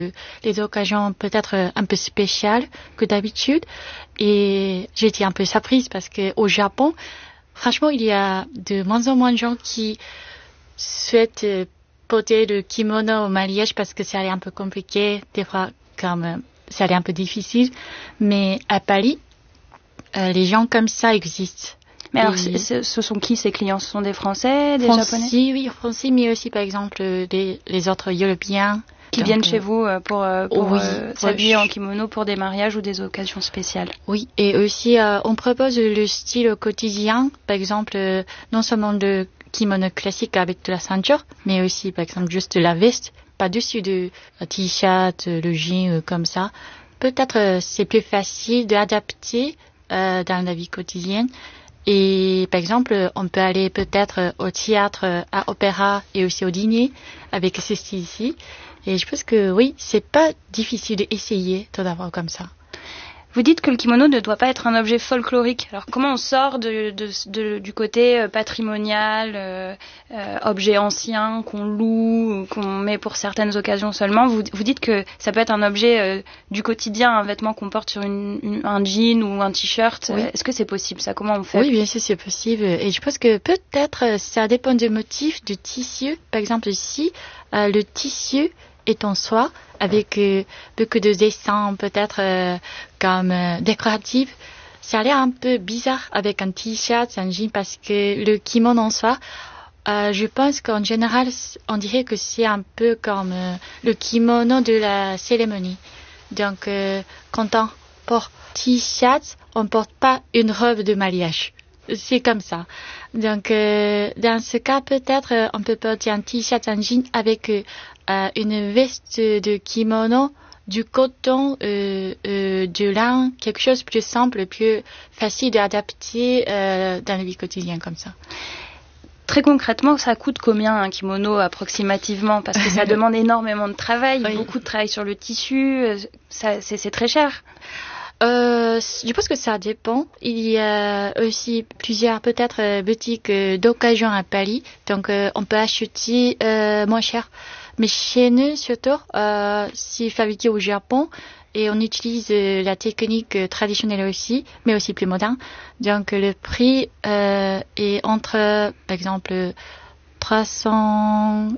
Les occasions peut-être un peu spéciales que d'habitude. Et j'étais un peu surprise parce que au Japon, franchement, il y a de moins en moins de gens qui souhaitent porter le kimono au mariage parce que ça allait un peu compliqué, des fois comme ça allait un peu difficile. Mais à Paris, les gens comme ça existent. Mais alors, ce sont qui ces clients? Ce sont des Français, des Japonais? Oui, Français, mais aussi par exemple les autres Européens. Qui viennent chez vous pour s'habiller en kimono pour des mariages ou des occasions spéciales. Oui, et aussi on propose le style quotidien, par exemple non seulement le kimono classique avec de la ceinture, mais aussi par exemple juste de la veste, pas dessus de t-shirt, le jean comme ça. Peut-être c'est plus facile d'adapter dans la vie quotidienne. Et par exemple, on peut aller peut-être au théâtre, à opéra et aussi au dîner avec ce style-ci. Et je pense que oui, c'est pas difficile d'essayer d'en avoir comme ça. Vous dites que le kimono ne doit pas être un objet folklorique. Alors comment on sort du côté patrimonial, objet ancien qu'on loue, qu'on met pour certaines occasions seulement? Vous dites que ça peut être un objet du quotidien, un vêtement qu'on porte sur un jean ou un t-shirt. Oui. Est-ce que c'est possible ça? Comment on fait? Oui, bien sûr, c'est possible. Et je pense que peut-être ça dépend du motif, du tissu. Par exemple, ici, le tissu est en soie avec beaucoup de dessins peut-être comme décoratifs. Ça a l'air un peu bizarre avec un t-shirt, un jean parce que le kimono en soie, je pense qu'en général, on dirait que c'est un peu comme le kimono de la cérémonie. Donc, quand on porte t-shirt, on porte pas une robe de mariage. C'est comme ça. Donc, dans ce cas, peut-être, on peut porter un t-shirt, un jean avec une veste de kimono, du coton, du lin, quelque chose de plus simple, plus facile d'adapter dans la vie quotidienne comme ça. Très concrètement, ça coûte combien un kimono approximativement? Parce que ça demande énormément de travail, oui. Beaucoup de travail sur le tissu, c'est très cher. Je pense que ça dépend. Il y a aussi plusieurs peut-être boutiques d'occasion à Paris, donc on peut acheter moins cher. Mais chez nous, surtout, c'est fabriqué au Japon et on utilise la technique traditionnelle aussi, mais aussi plus moderne. Donc le prix est entre, par exemple, 300,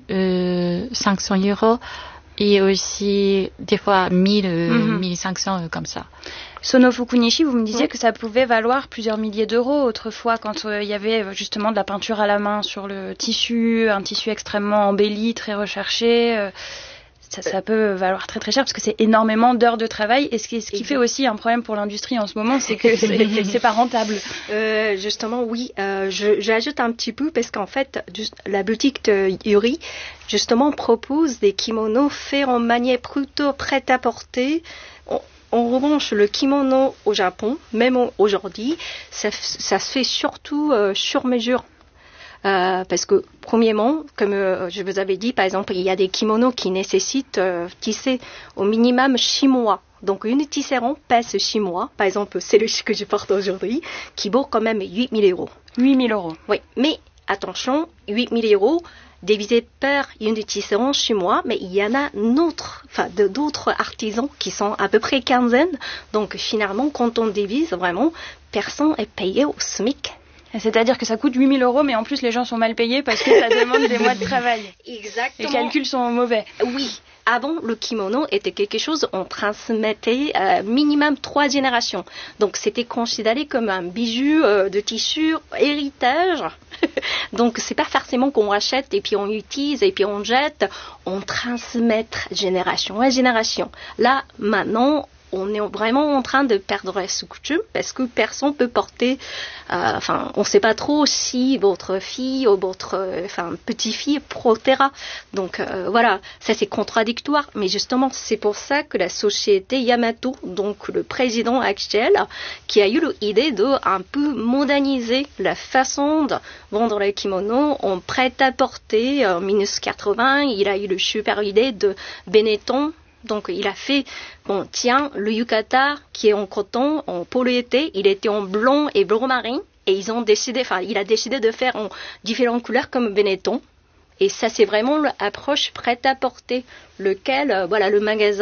500 euros et aussi des fois 1500 comme ça. Sono Fukunishi, vous me disiez que ça pouvait valoir plusieurs milliers d'euros autrefois quand il y avait justement de la peinture à la main sur le tissu, un tissu extrêmement embelli, très recherché. Ça peut valoir très très cher parce que c'est énormément d'heures de travail et ce qui fait aussi un problème pour l'industrie en ce moment, c'est que c'est pas rentable. Justement, oui. J'ajoute un petit peu parce qu'en fait, la boutique de Yuri, justement, propose des kimonos faits en manière plutôt prête à porter. En revanche, le kimono au Japon, même aujourd'hui, ça se fait surtout sur mesure. Parce que, premièrement, comme je vous avais dit, par exemple, il y a des kimonos qui nécessitent tisser au minimum 6 mois. Donc, une tisserand passe 6 mois. Par exemple, c'est le que je porte aujourd'hui, qui vaut quand même 8 000 euros. 8 000 euros. Oui, mais attention, 8 000 euros divisé par une tisserand 6 mois, mais il y en a d'autres artisans qui sont à peu près quinzaine. Donc, finalement, quand on divise, vraiment, personne est payé au SMIC. C'est-à-dire que ça coûte 8 000 euros, mais en plus les gens sont mal payés parce que ça demande des mois de travail. Exactement. Les calculs sont mauvais. Oui. Avant, le kimono était quelque chose, on transmettait minimum 3 générations. Donc, c'était considéré comme un bijou de tissu héritage. Donc, c'est pas forcément qu'on achète et puis on utilise et puis on jette. On transmet génération à génération. Là, maintenant, on est vraiment en train de perdre cette coutume parce que personne peut porter, on ne sait pas trop si votre fille ou votre petite-fille portera. Donc voilà, ça c'est contradictoire. Mais justement, c'est pour ça que la société Yamato, donc le président actuel, qui a eu l'idée de un peu moderniser la façon de vendre les kimonos en prêt-à-porter. En 1980, il a eu le super idée de Benetton. Donc, il a fait, le yukata qui est en coton, en polyéthé, il était en blanc et bleu marine. Et il a décidé de faire en différentes couleurs comme Benetton. Et ça, c'est vraiment l'approche prête-à-porter, lequel, voilà, le magasin